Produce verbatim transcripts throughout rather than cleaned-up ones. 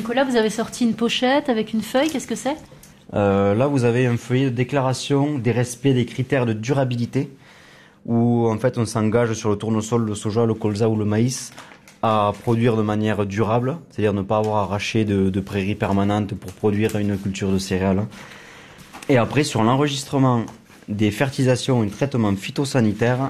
Nicolas, vous avez sorti une pochette avec une feuille, qu'est-ce que c'est ? euh, Là, vous avez un feuillet de déclaration des respects des critères de durabilité, où en fait on s'engage sur le tournesol, le soja, le colza ou le maïs à produire de manière durable, c'est-à-dire ne pas avoir arraché de, de prairies permanentes pour produire une culture de céréales. Et après, sur l'enregistrement des fertilisations et traitements phytosanitaires,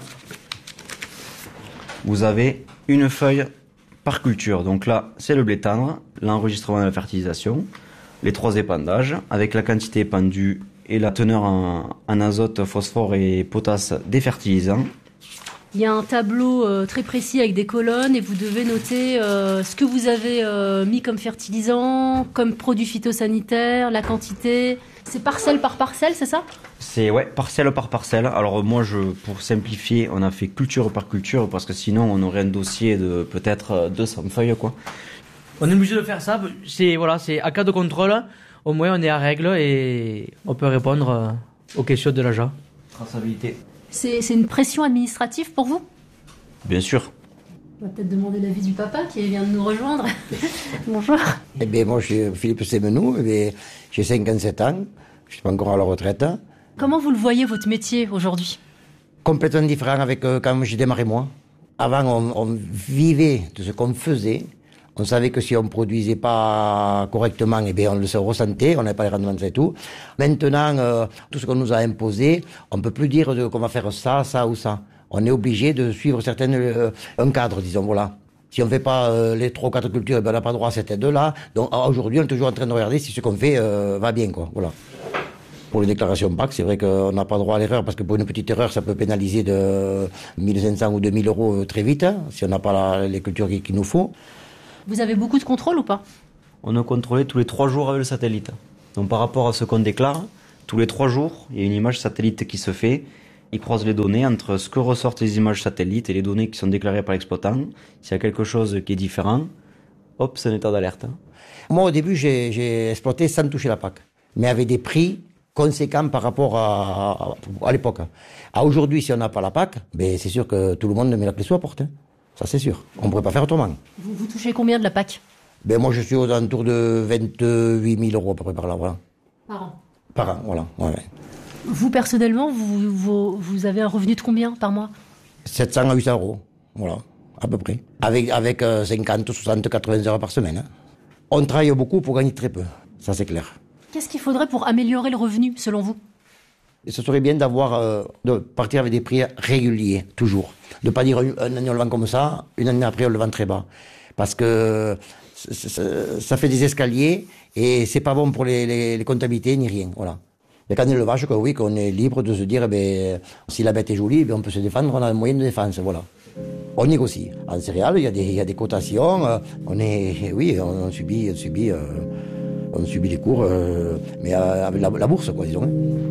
vous avez une feuille par culture. Donc là, c'est le blé tendre, l'enregistrement de la fertilisation, les trois épandages, avec la quantité épandue et la teneur en, en azote, phosphore et potasse des fertilisants. Il y a un tableau euh, très précis avec des colonnes et vous devez noter euh, ce que vous avez euh, mis comme fertilisant, comme produit phytosanitaire, la quantité. C'est parcelle par parcelle, c'est ça ? C'est ouais, parcelle par parcelle. Alors moi, je, pour simplifier, on a fait culture par culture parce que sinon on aurait un dossier de peut-être deux cents feuilles, quoi. On est obligé de faire ça. C'est voilà, c'est à cas de contrôle. Au moins, on est à règle et on peut répondre aux questions de l'agent. Traçabilité. C'est, c'est une pression administrative pour vous ? Bien sûr. On va peut-être demander l'avis du papa qui vient de nous rejoindre. Bonjour. Eh bien, moi, je suis Philippe Sémenou, eh bien, j'ai cinquante-sept ans, je ne suis pas encore à la retraite. Comment vous le voyez, votre métier, aujourd'hui ? Complètement différent avec euh, quand j'ai démarré moi. Avant, on, on vivait de ce qu'on faisait. On savait que si on produisait pas correctement, eh bien, on le ressentait, on n'avait pas les rendements et tout. Maintenant, euh, tout ce qu'on nous a imposé, on peut plus dire de, qu'on va faire ça, ça ou ça. On est obligé de suivre certaines, euh, un cadre, disons, voilà. Si on fait pas euh, les trois ou quatre cultures, eh bien, on n'a pas droit à cette aide-là. Donc, aujourd'hui, on est toujours en train de regarder si ce qu'on fait euh, va bien, quoi, voilà. Pour les déclarations P A C, c'est vrai qu'on n'a pas droit à l'erreur, parce que pour une petite erreur, ça peut pénaliser de mille cinq cents ou deux mille euros très vite, hein, si on n'a pas la, les cultures qu'il, qu'il nous faut. Vous avez beaucoup de contrôle ou pas ? On est contrôlé tous les trois jours avec le satellite. Donc par rapport à ce qu'on déclare, tous les trois jours, il y a une image satellite qui se fait. Ils croisent les données entre ce que ressortent les images satellites et les données qui sont déclarées par l'exploitant. S'il y a quelque chose qui est différent, hop, c'est un état d'alerte. Moi, au début, j'ai, j'ai exploité sans toucher la P A C, mais avec des prix conséquents par rapport à, à, à l'époque. À aujourd'hui, si on n'a pas la P A C, ben, c'est sûr que tout le monde met la clé sous la porte. Hein. Ça, c'est sûr. On ne pourrait pas faire autrement. Vous, vous touchez combien de la P A C ? Ben, moi, je suis aux alentours de vingt-huit mille euros à peu près par là, voilà. Par an ? Par an, voilà. Ouais, ouais. Vous, personnellement, vous, vous, vous avez un revenu de combien par mois ? sept cents à huit cents euros, voilà, à peu près. Avec, avec euh, cinquante, soixante, quatre-vingts heures par semaine. Hein. On travaille beaucoup pour gagner très peu, ça c'est clair. Qu'est-ce qu'il faudrait pour améliorer le revenu, selon vous ? Et ce serait bien d'avoir, euh, de partir avec des prix réguliers, toujours. De ne pas dire une année on le vend comme ça, une année après on le vend très bas. Parce que ça, ça, ça fait des escaliers et c'est pas bon pour les, les, les comptabilités ni rien, voilà. Mais quand on est élevage, oui, qu'on est libre de se dire, eh bien, si la bête est jolie, eh bien, on peut se défendre, on a un moyen de défense, voilà. On négocie. En céréales, il y a des, il y a des cotations, euh, on est, oui, on, on subit, on subit, euh, on subit les cours, euh, mais euh, avec la, la bourse, quoi, disons.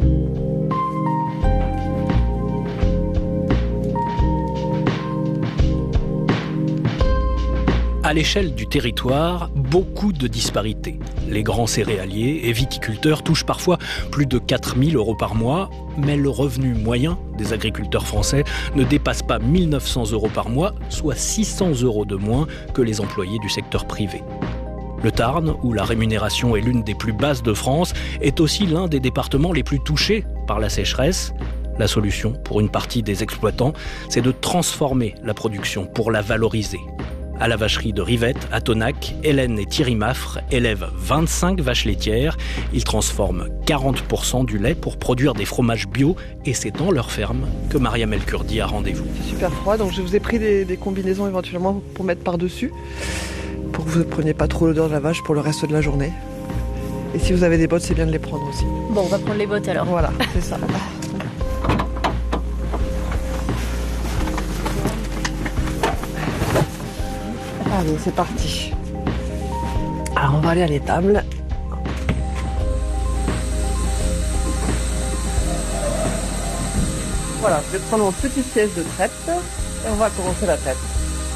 À l'échelle du territoire, beaucoup de disparités. Les grands céréaliers et viticulteurs touchent parfois plus de quatre mille euros par mois, mais le revenu moyen des agriculteurs français ne dépasse pas mille neuf cents euros par mois, soit six cents euros de moins que les employés du secteur privé. Le Tarn, où la rémunération est l'une des plus basses de France, est aussi l'un des départements les plus touchés par la sécheresse. La solution pour une partie des exploitants, c'est de transformer la production pour la valoriser. À la vacherie de Rivette, à Tonac, Hélène et Thierry Maffre élèvent vingt-cinq vaches laitières. Ils transforment quarante pour cent du lait pour produire des fromages bio et c'est dans leur ferme que Mariam El Kurdi a rendez-vous. C'est super froid, donc je vous ai pris des, des combinaisons éventuellement pour mettre par-dessus, pour que vous ne preniez pas trop l'odeur de la vache pour le reste de la journée. Et si vous avez des bottes, c'est bien de les prendre aussi. Bon, on va prendre les bottes alors. Voilà, c'est ça. Allez, c'est parti. Alors, on va aller à l'étable. Voilà, je vais prendre mon petit siège de traite et on va commencer la traite.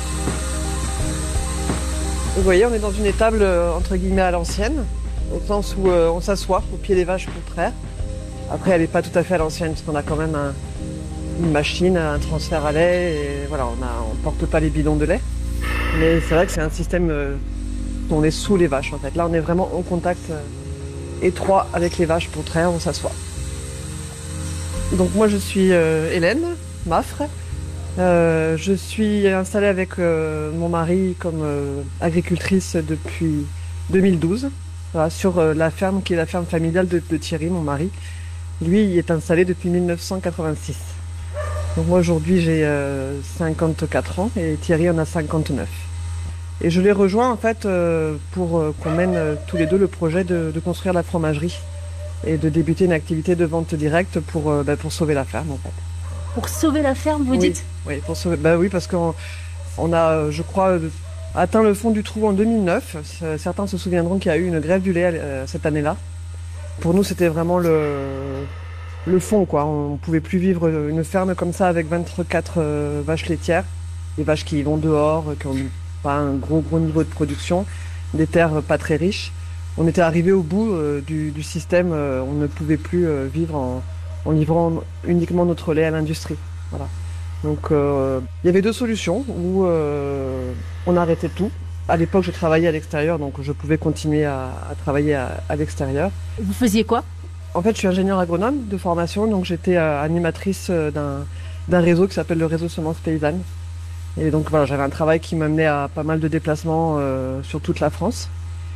Vous voyez, on est dans une étable entre guillemets à l'ancienne, au sens où euh, on s'assoit au pied des vaches pour traire. Après, elle n'est pas tout à fait à l'ancienne, parce qu'on a quand même un, une machine, un transfert à lait, et voilà, on ne porte pas les bidons de lait. Mais c'est vrai que c'est un système euh, On est sous les vaches en fait. Là on est vraiment en contact euh, étroit avec les vaches pour traire, on s'assoit. Donc moi je suis euh, Hélène Maffre. Euh, je suis installée avec euh, mon mari comme euh, agricultrice depuis deux mille douze, voilà, sur euh, la ferme qui est la ferme familiale de, de Thierry, mon mari. Lui, il est installé depuis mille neuf cent quatre-vingt-six. Donc moi aujourd'hui j'ai euh, cinquante-quatre ans et Thierry en a cinquante-neuf. Et je l'ai rejoint en fait euh, pour euh, qu'on mène euh, tous les deux le projet de, de construire la fromagerie et de débuter une activité de vente directe pour, euh, bah, pour sauver la ferme en fait. Pour sauver la ferme, vous Oui, dites? oui, pour sauver. Bah oui, parce qu'on on a, je crois, atteint le fond du trou en deux mille neuf. Certains se souviendront qu'il y a eu une grève du lait euh, cette année-là. Pour nous, c'était vraiment le, le fond, quoi. On ne pouvait plus vivre une ferme comme ça avec vingt-quatre euh, vaches laitières, des vaches qui vont dehors, qui n'ont pas un gros gros niveau de production, des terres pas très riches. On était arrivé au bout euh, du, du système. Euh, on ne pouvait plus euh, vivre en en livrant uniquement notre lait à l'industrie. Voilà. Donc euh, il y avait deux solutions où euh, on arrêtait tout. À l'époque, je travaillais à l'extérieur, donc je pouvais continuer à, à travailler à, à l'extérieur. Vous faisiez quoi? En fait, je suis ingénieure agronome de formation, donc j'étais euh, animatrice d'un, d'un réseau qui s'appelle le réseau Semences Paysannes. Et donc voilà, j'avais un travail qui m'amenait à pas mal de déplacements euh, sur toute la France.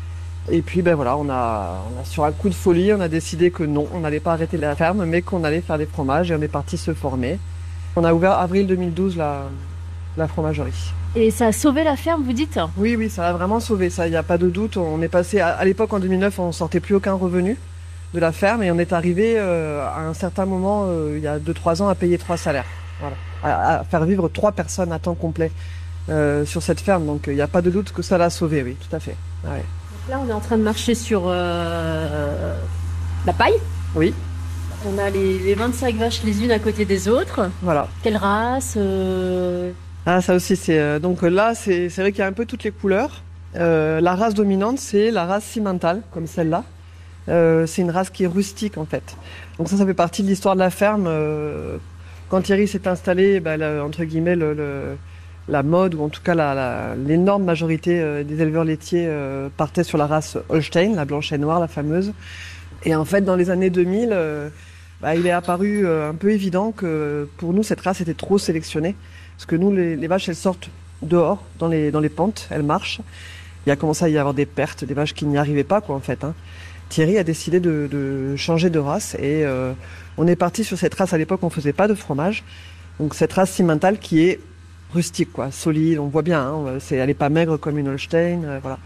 Et puis ben voilà, on a, on a sur un coup de folie, on a décidé que non, on n'allait pas arrêter la ferme, mais qu'on allait faire des fromages et on est parti se former. On a ouvert avril deux mille douze la, la fromagerie. Et ça a sauvé la ferme, vous dites? Oui, oui, ça a vraiment sauvé, ça, il n'y a pas de doute. On est passé, à, à l'époque en deux mille neuf, on ne sortait plus aucun revenu de la ferme et on est arrivé euh, à un certain moment, euh, il y a deux trois ans, à payer trois salaires. Voilà. À, à faire vivre trois personnes à temps complet euh, sur cette ferme. Donc il n'y a pas de doute que ça l'a sauvé, oui, tout à fait. Ouais. Là, on est en train de marcher sur euh, la paille. Oui. On a les, les vingt-cinq vaches les unes à côté des autres. Voilà. Quelle race euh... Ah, ça aussi, c'est euh, donc là, c'est c'est vrai qu'il y a un peu toutes les couleurs. Euh, la race dominante, c'est la race cimentale, comme celle-là. Euh, c'est une race qui est rustique en fait. Donc ça, ça fait partie de l'histoire de la ferme. Euh, quand Thierry s'est installé, bah, le, entre guillemets, le, le la mode, ou en tout cas la, la, l'énorme majorité euh, des éleveurs laitiers euh, partait sur la race Holstein, la blanche et noire, la fameuse. Et en fait, dans les années deux mille, euh, bah, il est apparu euh, un peu évident que pour nous, cette race était trop sélectionnée. Parce que nous, les, les vaches, elles sortent dehors, dans les, dans les pentes, elles marchent. Il a commencé à y avoir des pertes, des vaches qui n'y arrivaient pas, quoi, en fait. Hein. Thierry a décidé de, de changer de race et euh, on est parti sur cette race. À l'époque, on faisait pas de fromage. Donc cette race cimentale qui est rustique, quoi, solide, on voit bien, hein, c'est, elle est pas maigre comme une Holstein, euh, voilà.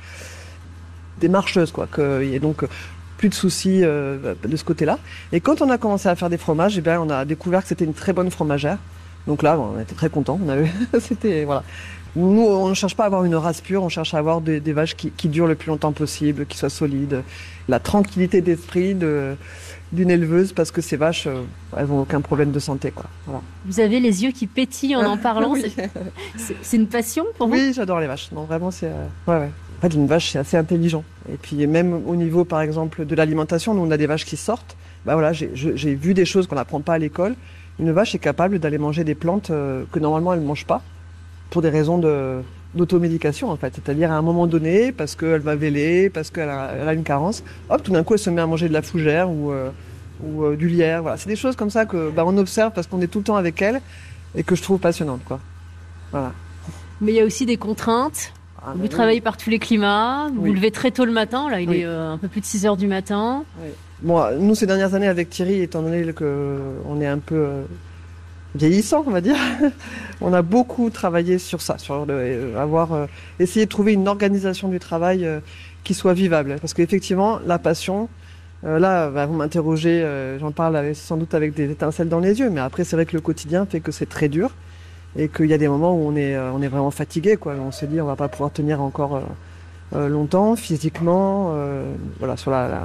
Des marcheuses, quoi, que, et donc plus de soucis euh, de ce côté-là. Et quand on a commencé à faire des fromages, eh bien, on a découvert que c'était une très bonne fromagère. Donc là, on était très contents. On avait, c'était, voilà. Nous, on ne cherche pas à avoir une race pure, on cherche à avoir des, des vaches qui, qui durent le plus longtemps possible, qui soient solides. La tranquillité d'esprit de, d'une éleveuse, parce que ces vaches, euh, elles n'ont aucun problème de santé, quoi. Voilà. Vous avez les yeux qui pétillent en en parlant. Oui. c'est, c'est, c'est une passion pour vous? Oui, j'adore les vaches. Non, vraiment, c'est... Euh... Ouais, ouais. En fait, une vache, c'est assez intelligent. Et puis, même au niveau, par exemple, de l'alimentation, nous, on a des vaches qui sortent. Bah voilà, j'ai, j'ai vu des choses qu'on n'apprend pas à l'école. Une vache est capable d'aller manger des plantes euh, que normalement elle ne mange pas, pour des raisons de, d'automédication, en fait. C'est-à-dire, à un moment donné, parce qu'elle va véler, parce qu'elle a, elle a une carence, hop, tout d'un coup, elle se met à manger de la fougère ou, euh, ou euh, du lierre. Voilà. C'est des choses comme ça que bah, on observe parce qu'on est tout le temps avec elle et que je trouve passionnantes, quoi. Voilà. Mais il y a aussi des contraintes. Ah, vous oui. travaillez par tous les climats, vous Oui. vous levez très tôt le matin, là il Oui. est euh, un peu plus de six heures du matin. Oui. Bon, nous, ces dernières années, avec Thierry, étant donné qu'on est un peu euh, vieillissant, on va dire, on a beaucoup travaillé sur ça, sur le, euh, avoir euh, essayé de trouver une organisation du travail euh, qui soit vivable. Parce qu'effectivement, la passion, euh, là, bah, vous m'interrogez, euh, j'en parle avec, sans doute avec des étincelles dans les yeux, mais après, c'est vrai que le quotidien fait que c'est très dur et qu'il y a des moments où on est, euh, on est vraiment fatigué, quoi. On se dit, on va pas pouvoir tenir encore euh, euh, longtemps, physiquement, euh, voilà, sur la, la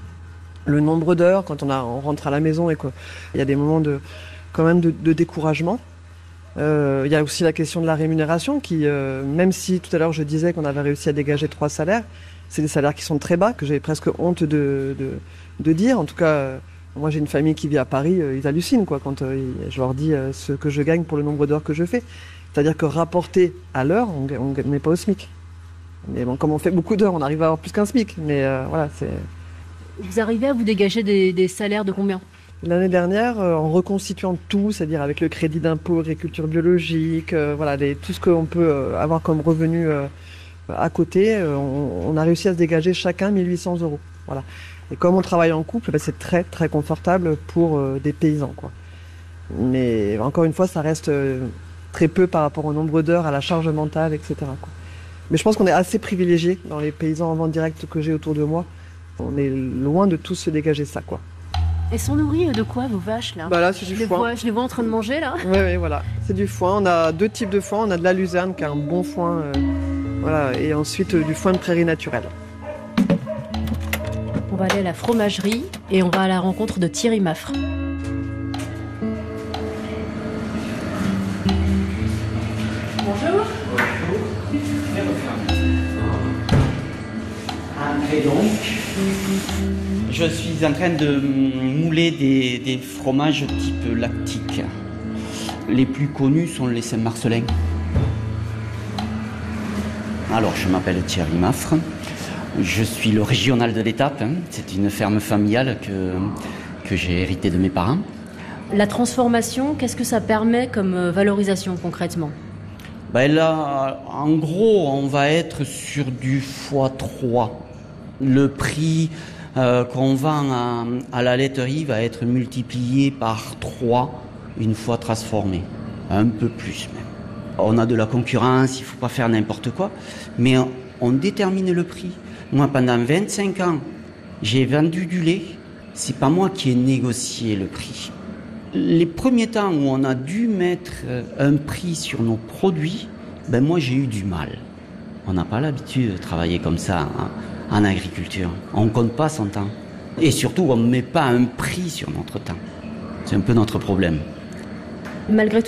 le nombre d'heures quand on, a, on rentre à la maison et qu'il y a des moments de, quand même de, de découragement. Euh, il y a aussi la question de la rémunération qui, euh, même si tout à l'heure je disais qu'on avait réussi à dégager trois salaires, c'est des salaires qui sont très bas, que j'ai presque honte de, de, de dire. En tout cas, euh, moi j'ai une famille qui vit à Paris, euh, ils hallucinent quoi, quand euh, je leur dis euh, ce que je gagne pour le nombre d'heures que je fais. C'est-à-dire que rapporté à l'heure, on n'est pas au SMIC. Mais bon, comme on fait beaucoup d'heures, on arrive à avoir plus qu'un SMIC. Mais euh, voilà, c'est... Vous arrivez à vous dégager des, des salaires de combien ? L'année dernière, euh, en reconstituant tout, c'est-à-dire avec le crédit d'impôt, agriculture biologique, euh, voilà, les, tout ce qu'on peut euh, avoir comme revenu euh, à côté, euh, on, on a réussi à se dégager chacun mille huit cents euros. Voilà. Et comme on travaille en couple, bah, c'est très très confortable pour euh, des paysans, quoi. Mais encore une fois, ça reste euh, très peu par rapport au nombre d'heures, à la charge mentale, et cetera, quoi. Mais je pense qu'on est assez privilégiés dans les paysans en vente directe que j'ai autour de moi. On est loin de tous se dégager ça, quoi. Elles sont nourries de quoi, vos vaches, là ? Bah là, c'est je du les foin. vois, je les vois en train de manger, là. Oui, oui, voilà. C'est du foin. On a deux types de foin. On a de la luzerne, qui a un bon foin. Euh, voilà. Et ensuite, euh, du foin de prairie naturelle. On va aller à la fromagerie et on va à la rencontre de Thierry Maffre. Bonjour. Et donc, je suis en train de mouler des, des fromages type lactique. Les plus connus sont les Saint-Marcellin. Alors, je m'appelle Thierry Maffre. Je suis le régional de l'étape. Hein. C'est une ferme familiale que, que j'ai héritée de mes parents. La transformation, qu'est-ce que ça permet comme valorisation concrètement ? Ben là, en gros, on va être sur du fois trois. Le prix euh, qu'on vend à, à la laiterie va être multiplié par trois une fois transformé. Un peu plus même. On a de la concurrence, il ne faut pas faire n'importe quoi, mais on, on détermine le prix. Moi, pendant vingt-cinq ans, j'ai vendu du lait. C'est pas moi qui ai négocié le prix. Les premiers temps où on a dû mettre un prix sur nos produits, ben moi j'ai eu du mal. On n'a pas l'habitude de travailler comme ça hein, en agriculture. On ne compte pas son temps. Et surtout, on ne met pas un prix sur notre temps. C'est un peu notre problème. Malgré tout,